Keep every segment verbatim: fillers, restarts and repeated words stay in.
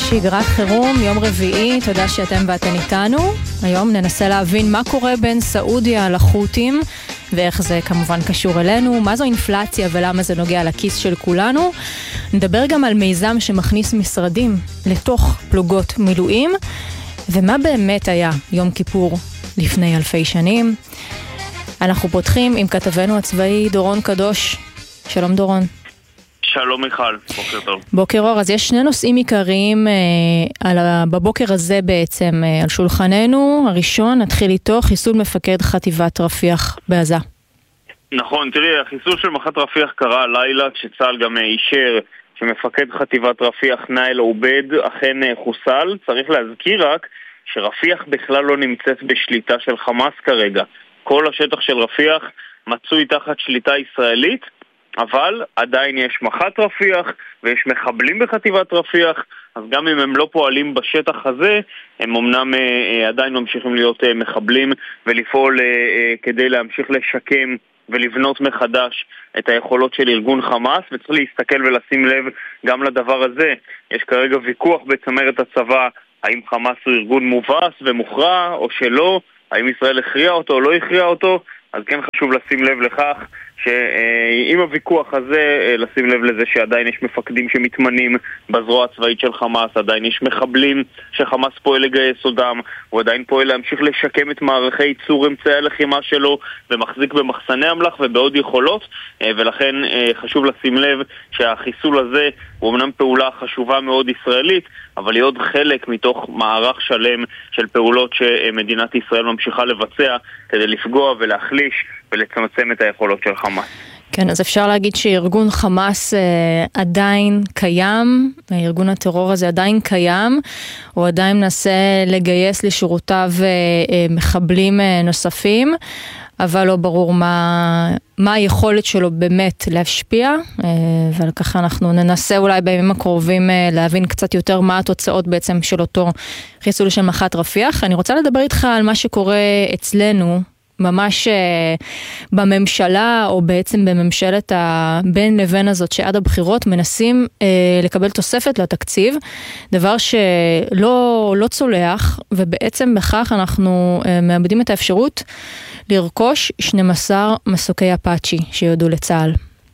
שגרת חירום, יום רביעי, תודה שאתם ואתן איתנו. היום ננסה להבין מה קורה בין סעודיה לחות'ים, ואיך זה כמובן קשור אלינו, מה זו אינפלציה ולמה זה נוגע לכיס של כולנו. נדבר גם על מיזם שמכניס משרדים לתוך פלוגות מילואים, ומה באמת היה יום כיפור לפני אלפי שנים. אנחנו פותחים עם כתבנו הצבאי דורון קדוש. שלום דורון. שלום מיכל, בוקר טוב. בוקר אור, אז יש שני נושאים עיקריים אה, על, בבוקר הזה בעצם אה, על שולחננו. הראשון, נתחיל איתו, חיסול מפקד חטיבת רפיח בעזה. נכון, תראי, החיסול של מח"ט רפיח קרה הלילה, כשצה"ל גם אישר שמפקד חטיבת רפיח נאיל עובד אכן חוסל. צריך להזכיר רק שרפיח בכלל לא נמצאת בשליטה של חמאס כרגע. כל השטח של רפיח מצוי תחת שליטה ישראלית, אבל עדיין יש מח"ט רפיח ויש מחבלים בחטיבת רפיח, אז גם אם הם לא פועלים בשטח הזה, הם אמנם אה, עדיין ממשיכים להיות אה, מחבלים ולפעול אה, אה, כדי להמשיך לשקם ולבנות מחדש את היכולות של ארגון חמאס, וצריך להסתכל ולשים לב גם לדבר הזה. יש כרגע ויכוח בצמרת הצבא, האם חמאס הוא ארגון מובס ומוכרע או שלא, האם ישראל הכריעה אותו או לא הכריעה אותו, אז כן חשוב לשים לב לכך שעם הוויכוח הזה, לשים לב לזה שעדיין יש מפקדים שמתמנים בזרוע הצבאית של חמאס, עדיין יש מחבלים שחמאס פועל לגייס אותם, הוא עדיין פועל להמשיך לשקם את מערכי ייצור אמצעי הלחימה שלו, ומחזיק במחסני אמל"ח ובעוד יכולות, ולכן חשוב לשים לב שהחיסול הזה הוא אמנם פעולה חשובה מאוד ישראלית, אבל היא עוד חלק מתוך מערך שלם של פעולות שמדינת ישראל ממשיכה לבצע כדי לפגוע ולהחליש ולצמצם את היכולות של חמאס. כן, אז אפשר להגיד שארגון חמאס אה, עדיין קיים, ארגון הטרור הזה עדיין קיים, הוא עדיין מנסה לגייס לשורותיו אה, אה, מחבלים אה, נוספים, אבל לא ברור מה, מה היכולת שלו באמת להשפיע, אה, ועל כך אנחנו ננסה אולי בימים הקרובים אה, להבין קצת יותר מה התוצאות בעצם של אותו חיסול של מח"ט רפיח. אני רוצה לדבר איתך על מה שקורה אצלנו, ממש uh, בממשלה, או בעצם בממשלת הבין לבין הזאת שעד הבחירות מנסים uh, לקבל תוספת לתקציב, דבר שלא לא צולח, ובעצם בכך אנחנו uh, מאבדים את האפשרות לרכוש שנים עשר מסוקי אפאצ'י שיועדו לצה"ל.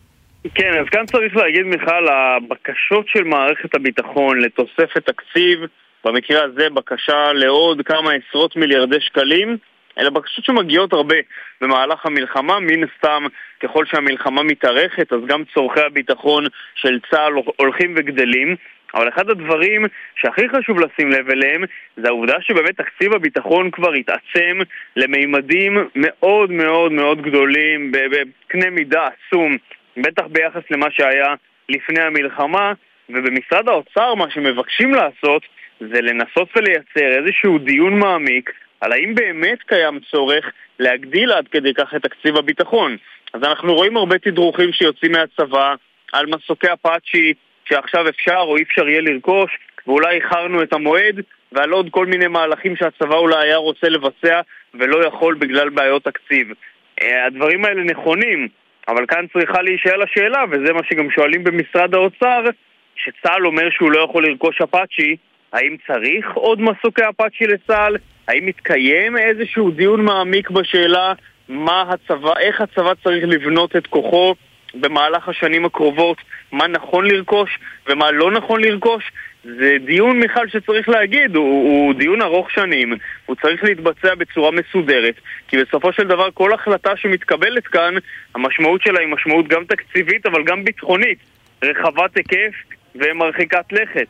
כן, אז כאן צריך להגיד מיכל, הבקשות של מערכת הביטחון לתוספת תקציב, במקרה הזה בקשה לעוד כמה עשרות מיליארדי שקלים, אלה בקשות שמגיעות הרבה במהלך המלחמה. מן הסתם, ככל שהמלחמה מתארכת, אז גם צורכי הביטחון של צה"ל הולכים וגדלים. אבל אחד הדברים שהכי חשוב לשים לב אליהם, זה העובדה שבאמת תקציב הביטחון כבר התעצם למימדים מאוד מאוד מאוד גדולים, בקנה מידה עצום, בטח ביחס למה שהיה לפני המלחמה. ובמשרד האוצר מה שמבקשים לעשות, זה לנסות ולייצר איזשהו דיון מעמיק, על האם באמת קיים צורך להגדיל עד כדי כך את תקציב הביטחון. אז אנחנו רואים הרבה תדרוכים שיוצאים מהצבא על מסוקי אפאצ'י שעכשיו אפשר או אי אפשר יהיה לרכוש, ואולי איחרנו את המועד, ועל עוד כל מיני מהלכים שהצבא אולי היה רוצה לבצע ולא יכול בגלל בעיות תקציב. הדברים האלה נכונים, אבל כאן צריכה להישאל השאלה, וזה מה שגם שואלים במשרד האוצר, שצה"ל אומר שהוא לא יכול לרכוש אפאצ'י, האם צריך עוד מסוקי אפאצ'י לצה"ל? האם מתקיים איזשהו דיון מעמיק בשאלה מה הצבא, איך הצבא צריך לבנות את כוחו במהלך השנים הקרובות, מה נכון לרכוש ומה לא נכון לרכוש? זה דיון, מיכל, שצריך להגיד, הוא, הוא דיון ארוך שנים, הוא צריך להתבצע בצורה מסודרת, כי בסופו של דבר כל החלטה שמתקבלת כאן, המשמעות שלה היא משמעות גם תקציבית אבל גם ביטחונית, רחבת היקף ומרחיקת לכת.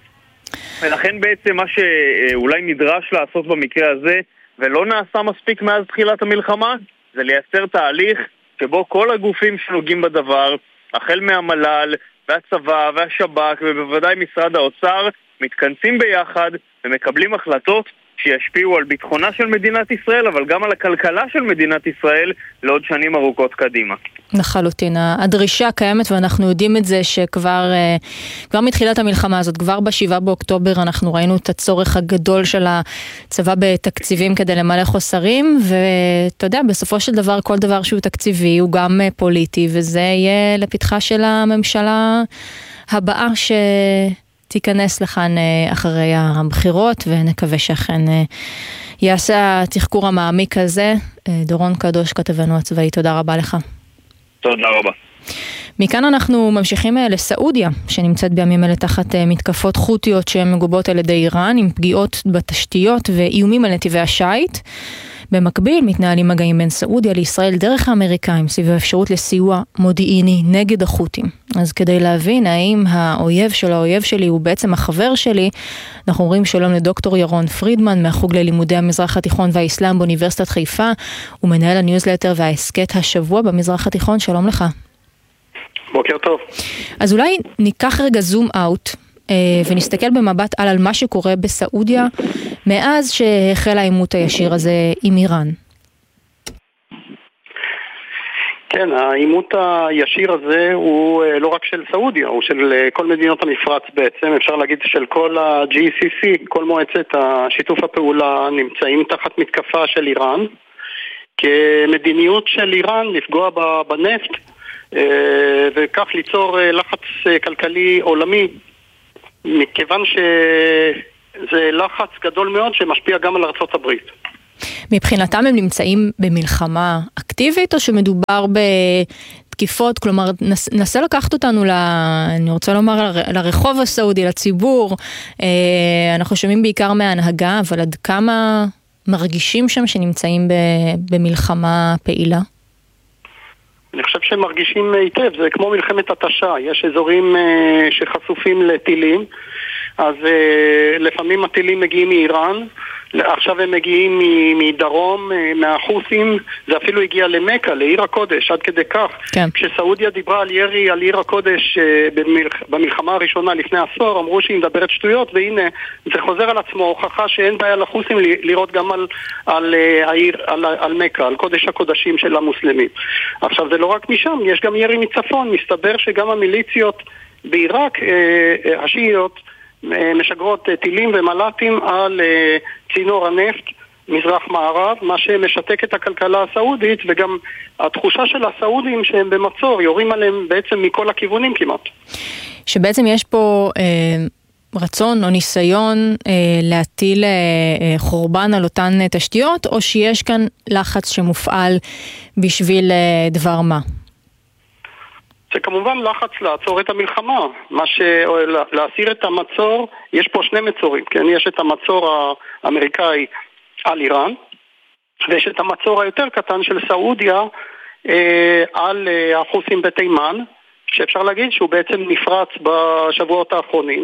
ולכן בעצם מה שאולי נדרש לעשות במקרה הזה, ולא נעשה מספיק מאז תחילת המלחמה, זה לייצר תהליך שבו כל הגופים שנוגעים בדבר, החל מהמל"ל והצבא והשב"כ ובוודאי משרד האוצר, מתכנסים ביחד ומקבלים החלטות שישפיעו על ביטחונה של מדינת ישראל, אבל גם על הכלכלה של מדינת ישראל לעוד שנים ארוכות קדימה. לחלוטין. הדרישה קיימת ואנחנו יודעים את זה שכבר כבר מתחילת המלחמה הזאת, כבר בשבעה באוקטובר אנחנו ראינו את הצורך הגדול של הצבא בתקציבים כדי למלא חוסרים, ואתה יודע, בסופו של דבר כל דבר שהוא תקציבי הוא גם פוליטי, וזה יהיה לפתחה של הממשלה הבאה ש... תיכנס לכאן אחרי הבחירות, ונקווה שאכן יעשה התחקור המעמיק הזה. דורון קדוש, כתבנו הצבאי, תודה רבה לך. תודה רבה. מכאן אנחנו ממשיכים לסעודיה, שנמצאת בימים אלה תחת מתקפות חותיות שהן מגובות על ידי איראן, עם פגיעות בתשתיות ואיומים על נתיבי השיט. במקביל מתנהלים מגעים בין סעודיה לישראל דרך האמריקאים סביב האפשרות לסיוע מודיעיני נגד החות'ים. אז כדי להבין האם האויב של האויב שלי הוא בעצם החבר שלי, אנחנו אומרים שלום לדוקטור ירון פרידמן מהחוג ללימודי המזרח התיכון והאסלאם באוניברסיטת חיפה, הוא מנהל הניוזלטר והעסקת השבוע במזרח התיכון. שלום לך. בוקר טוב. אז אולי ניקח רגע זום אאוט ונסתכל במבט על על מה שקורה בסעודיה מאז שהחל העימות הישיר הזה עם איראן. כן, העימות הישיר הזה הוא לא רק של סעודיה, הוא של כל מדינות המפרץ בעצם, אפשר להגיד של כל ה-ג'י סי סי, כל מועצת השיתוף הפעולה נמצאים תחת מתקפה של איראן, כמדיניות של איראן לפגוע בנפט, וכך ליצור לחץ כלכלי עולמי, מכיוון שזה לחץ גדול מאוד שמשפיע גם על ארצות הברית. מבחינתם הם נמצאים במלחמה אקטיבית, או שמדובר בתקיפות? כלומר, נס, נסה לקחת אותנו, ל, אני רוצה לומר, ל, לרחוב הסעודי, לציבור. אנחנו שומעים בעיקר מההנהגה, אבל עד כמה מרגישים שם שנמצאים במלחמה פעילה? אני חושב שהם מרגישים היטב, זה כמו מלחמת התשה, יש אזורים uh, שחשופים לטילים, אז uh, לפעמים הטילים מגיעים מאיראן, עכשיו הם מגיעים מדרום, מהחות'ים, זה אפילו הגיע למכה, לעיר הקודש, עד כדי כך. כן. כשסעודיה דיברה על ירי על עיר הקודש במלחמה הראשונה לפני עשור, אמרו שהיא מדברת שטויות, והנה זה חוזר על עצמו, הוכחה שאין בעיה לחות'ים לראות גם על, על, העיר, על, על מכה, על קודש הקודשים של המוסלמים. עכשיו זה לא רק משם, יש גם ירי מצפון, מסתבר שגם המיליציות בעיראק, השיעיות, משגרות טילים ומל"טים על צינור הנפט מזרח מערב, מה שמשתק את הכלכלה הסעודית, וגם התחושה של הסעודים שהם במצור, יורים עליהם בעצם מכל הכיוונים כמעט. שבעצם יש פה אה, רצון או ניסיון אה, להטיל אה, חורבן על אותן תשתיות, או שיש כאן לחץ שמופעל בשביל אה, דבר מה? זה כמובן לחץ לעצור את המלחמה, מה ש... להסיר את המצור, יש פה שני מצורים, כן? יש את המצור האמריקאי על איראן, ויש את המצור היותר קטן של סעודיה אה, על אה, החות'ים בתימן, שאפשר להגיד שהוא בעצם נפרץ בשבועות האחרונים.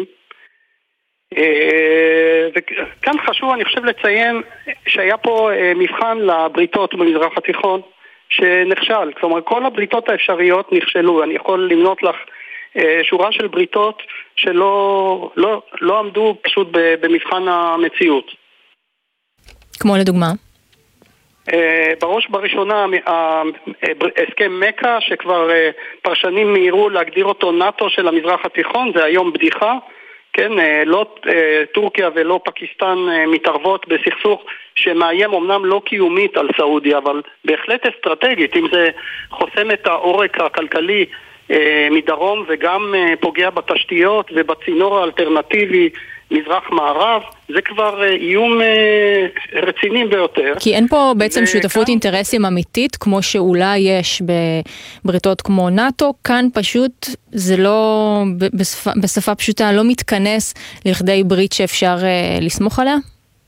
אה, וכאן חשוב, אני חושב לציין, שהיה פה אה, מבחן לבריתות במזרח התיכון, שנכשל, כלומר כל הבריתות האפשריות נכשלו. אני יכול למנות לך אה, שורה של בריתות שלא לא, לא עמדו פשוט במבחן המציאות. כמו לדוגמה? אה, בראש בראשונה הסכם מכה, שכבר אה, פרשנים מהירו להגדיר אותו נאטו של המזרח התיכון, זה היום בדיחה. כן, לא טורקיה ולא פקיסטן מתערבות בסכסוך שמאיים אמנם לא קיומית על סעודיה, אבל בהחלט אסטרטגית, אם זה חוסם את העורק הכלכלי מדרום וגם פוגע בתשתיות ובצינור האלטרנטיבי מזרח מערב, זה כבר איום רציני ביותר. כי אין פה בעצם שותפות אינטרסים אמיתית, כמו שאולי יש בבריתות כמו נאטו, כאן פשוט זה לא, בשפה, בשפה פשוטה, לא מתכנס לכדי ברית שאפשר לסמוך עליה?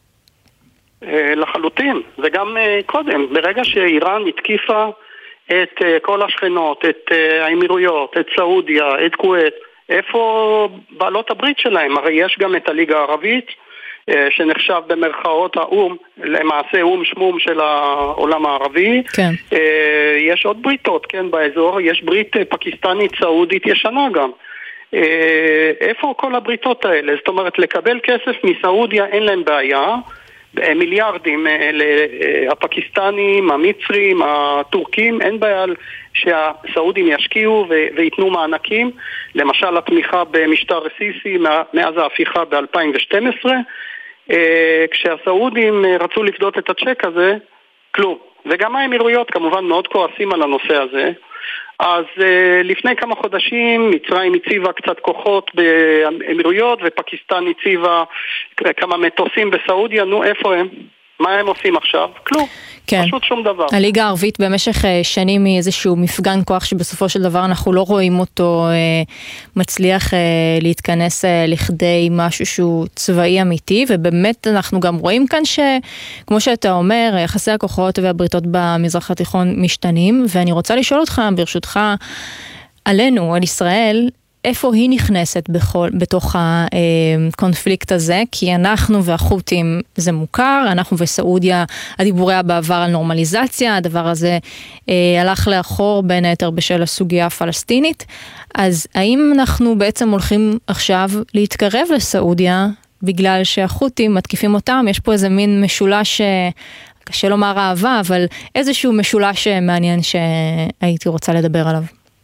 לחלוטין, וגם קודם, ברגע שאיראן התקיפה את כל השכנות, את האמירויות, את סעודיה, את כווית, איפה בעלות הברית שלהם? הרי יש גם את הליגה הערבית, שנחשב במרכאות האום, למעשה אום שמום של העולם הערבי. כן. יש עוד בריתות, כן, באזור, יש ברית פקיסטנית סעודית ישנה גם. איפה כל הבריתות האלה? זאת אומרת, לקבל כסף מסעודיה אין להם בעיה, מיליארדים הפקיסטנים, המצרים, הטורקים, אין בעיה שהסעודים ישקיעו ויתנו מענקים, למשל התמיכה במשטר סיסי מאז ההפיכה ב-אלפיים ושתים עשרה, כשהסעודים רצו לפדות את הצ'ק הזה, כלום. וגם האמירויות כמובן מאוד כועסים על הנושא הזה, אז לפני כמה חודשים מצרים הציבה קצת כוחות באמירויות ופקיסטן הציבה כמה מטוסים בסעודיה. נו, איפה הם? מה הם עושים עכשיו? כלום. כן. פשוט שום דבר. הליגה הערבית במשך שנים היא איזשהו מפגן כוח שבסופו של דבר אנחנו לא רואים אותו מצליח להתכנס לכדי משהו שהוא צבאי אמיתי, ובאמת אנחנו גם רואים כאן שכמו שאתה אומר, יחסי הכוחות והבריתות במזרח התיכון משתנים, ואני רוצה לשאול אותך ברשותך עלינו, על ישראל, איפה היא נכנסת בכל, בתוך הקונפליקט הזה? כי אנחנו והחות'ים זה מוכר, אנחנו וסעודיה, הדיבורי בעבר על נורמליזציה, הדבר הזה אה, הלך לאחור בין היתר בשל הסוגיה הפלסטינית, אז האם אנחנו בעצם הולכים עכשיו להתקרב לסעודיה, בגלל שהחות'ים מתקיפים אותם? יש פה איזה מין משולש, קשה לומר אהבה, אבל איזשהו משולש מעניין שהייתי רוצה לדבר עליו.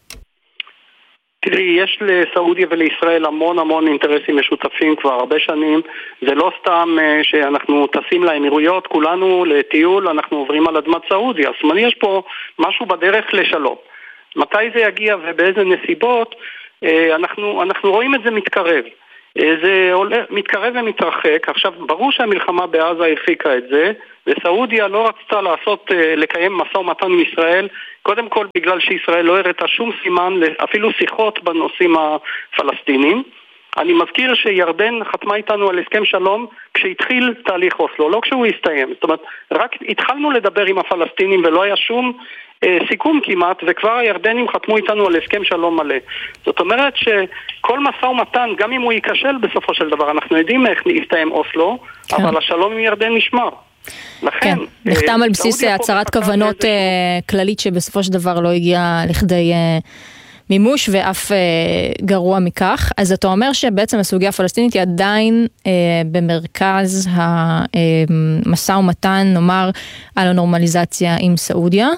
תראי, יש לסעודיה ולישראל המון המון אינטרסים משותפים כבר הרבה שנים. זה לא סתם שאנחנו טסים לאמירויות, כולנו לטיול, אנחנו עוברים על אדמת סעודיה. זאת אומרת, יש פה משהו בדרך לשלום. מתי זה יגיע ובאיזה נסיבות, אנחנו, אנחנו רואים את זה מתקרב. זה עולה, מתקרב ומתרחק. עכשיו, ברור שהמלחמה בעזה הרחיקה את זה, וסעודיה לא רצתה לעשות, לקיים משא ומתן עם ישראל, קודם כל בגלל שישראל לא הראתה שום סימן, אפילו שיחות בנושאים הפלסטינים. אני מזכיר שירדן חתמה איתנו על הסכם שלום כשהתחיל תהליך אוסלו, לא כשהוא הסתיים. זאת אומרת, רק התחלנו לדבר עם הפלסטינים ולא היה שום אה, סיכום כמעט, וכבר הירדנים חתמו איתנו על הסכם שלום מלא. זאת אומרת שכל משא ומתן, גם אם הוא ייכשל בסופו של דבר, אנחנו יודעים איך נסתיים אוסלו, כן. אבל השלום עם ירדן נשמר. כן, נחתם על בסיס הצהרת כוונות כללית שבסופו של דבר לא הגיעה לכדי מימוש ואף גרוע מכך. אז אתה אומר שבעצם הסוגיה הפלסטינית היא עדיין במרכז המשא ומתן, נאמר, על הנורמליזציה עם סעודיה.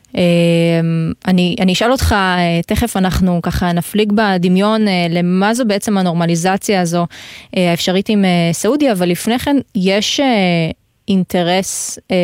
אני, אני אשאל אותך, תכף אנחנו ככה נפליג בדמיון למה זו בעצם הנורמליזציה הזו האפשרית עם סעודיה, אבל לפני כן יש אינטרס אה,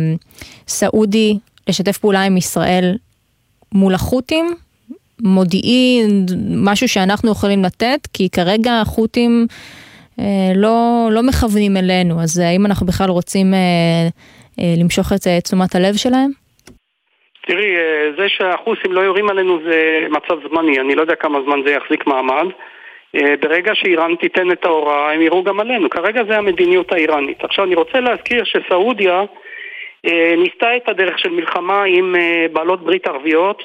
סעודי לשתף פעולה עם ישראל מול החות'ים, מודיעין, משהו שאנחנו יכולים לתת, כי כרגע החות'ים אה, לא, לא מכוונים אלינו, אז האם אנחנו בכלל רוצים אה, אה, למשוך את אה, תשומת הלב שלהם? תראי, זה שהחות'ים לא יורים עלינו זה מצב זמני, אני לא יודע כמה זמן זה יחזיק מעמד. ברגע שאיראן תיתן את ההוראה, הם יראו גם עלינו. כרגע זה המדיניות האיראנית. עכשיו אני רוצה להזכיר שסעודיה אה, ניסתה את הדרך של מלחמה עם אה, בעלות ברית ערביות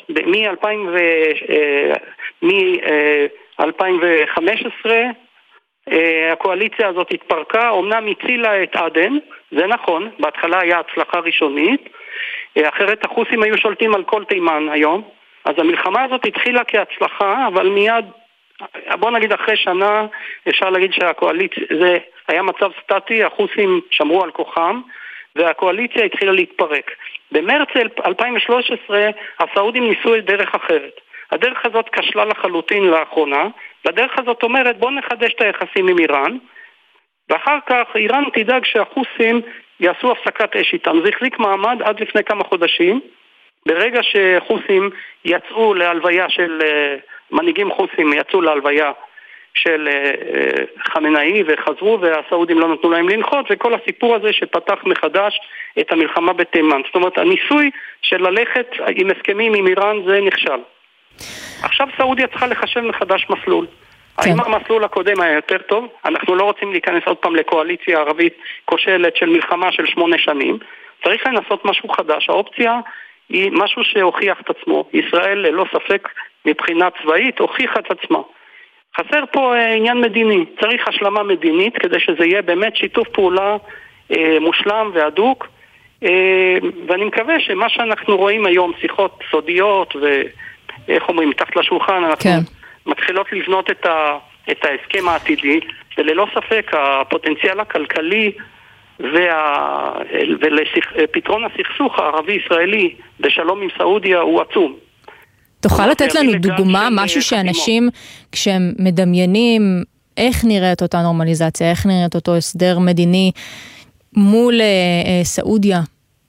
מ-אלפיים וחמש עשרה. אה, הקואליציה הזאת התפרקה, אומנם הצילה את עדן, זה נכון, בהתחלה היה הצלחה ראשונית, אה, אחרת החות'ים היו שולטים על כל תימן היום, אז המלחמה הזאת התחילה כהצלחה, אבל מיד בוא נגיד אחרי שנה אפשר להגיד שהקואליציה, זה היה מצב סטטי, החות'ים שמרו על כוחם והקואליציה התחילה להתפרק. במרץ אלפיים ושלוש עשרה הסעודים ניסו את דרך אחרת. הדרך הזאת כשלה לחלוטין לאחרונה, והדרך הזאת אומרת בוא נחדש את היחסים עם איראן, ואחר כך איראן תדאג שהחות'ים יעשו הפסקת אש איתם. זה החזיק מעמד עד לפני כמה חודשים, ברגע שחות'ים יצאו להלוויה של מנהיגים חות'ים יצאו להלוויה של חמינאי וחזרו והסעודים לא נתנו להם לנחות, וכל הסיפור הזה שפתח מחדש את המלחמה בתימן. זאת אומרת, הניסוי של ללכת עם הסכמים עם איראן זה נכשל. עכשיו סעודיה צריכה לחשב מחדש מסלול. כן. האם המסלול הקודם היה יותר טוב? אנחנו לא רוצים להיכנס עוד פעם לקואליציה ערבית כושלת של מלחמה של שמונה שנים. צריך לנסות משהו חדש. האופציה היא משהו שהוכיח את עצמו. ישראל ללא ספק מבחינה צבאית הוכיחה את עצמה. חסר פה אה, עניין מדיני. צריך השלמה מדינית כדי שזה יהיה באמת שיתוף פעולה אה, מושלם והדוק. אה, ואני מקווה שמה שאנחנו רואים היום, שיחות סודיות ואיך אומרים, מתחת לשולחן, אנחנו כן. מתחילות לבנות את, ה, את ההסכם העתידי, וללא ספק הפוטנציאל הכלכלי וה... ולפתרון הסכסוך הערבי-ישראלי בשלום עם סעודיה הוא עצום. תוכל לתת לנו דוגמה, משהו שאנשים כשהם מדמיינים איך נראית אותה נורמליזציה, איך נראית אותו הסדר מדיני מול אה, סעודיה,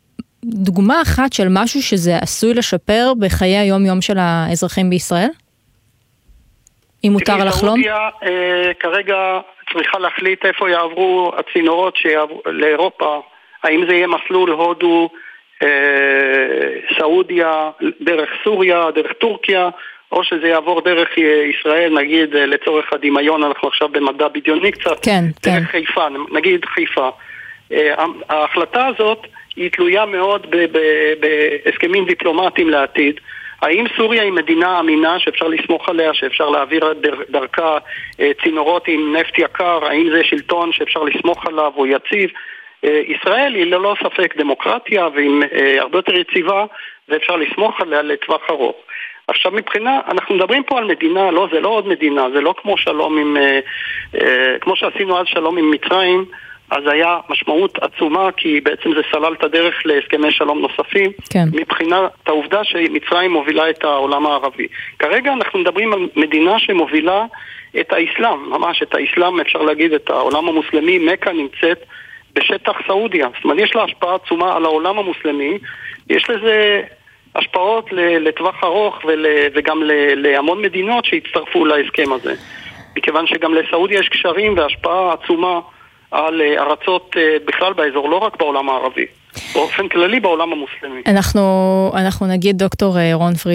דוגמה אחת של משהו שזה עשוי לשפר בחיי היום-יום של האזרחים בישראל? אם מותר לחלום? סעודיה אה, כרגע צריכה להחליט איפה יעברו הצינורות שיעברו לאירופה, האם זה יהיה מסלול הודו, אה, סעודיה, דרך סוריה, דרך טורקיה, או שזה יעבור דרך ישראל, נגיד לצורך הדמיון, אנחנו עכשיו במדע בדיוני קצת, כן, דרך כן. חיפה, נגיד חיפה. ההחלטה הזאת היא תלויה מאוד בהסכמים דיפלומטיים לעתיד. האם סוריה היא מדינה אמינה שאפשר לסמוך עליה, שאפשר להעביר דרכה צינורות עם נפט יקר, האם זה שלטון שאפשר לסמוך עליו או יציב? ישראל היא ללא ספק דמוקרטיה ועם הרבה יותר יציבה ואפשר לסמוך עליה לטווח ארוך. עכשיו מבחינה, אנחנו מדברים פה על מדינה, לא, זה לא עוד מדינה, זה לא כמו שלום עם, כמו שעשינו אז שלום עם מצרים, אז היה משמעות עצומה, כי בעצם זה סלל את הדרך להסכמי שלום נוספים, כן. מבחינת העובדה שמצרים מובילה את העולם הערבי. כרגע אנחנו מדברים על מדינה שמובילה את האסלאם, ממש את האסלאם, אפשר להגיד את העולם המוסלמי, מקה נמצאת בשטח סעודיה, זאת אומרת יש לה השפעה עצומה על העולם המוסלמי, יש לזה השפעות לטווח ארוך וגם להמון מדינות שהצטרפו להסכם הזה, מכיוון שגם לסעודיה יש קשרים והשפעה עצומה על ארצות בכלל באזור, לא רק בעולם הערבי, באופן כללי בעולם המוסלמי. אנחנו, אנחנו נגיד דוקטור רון פריד,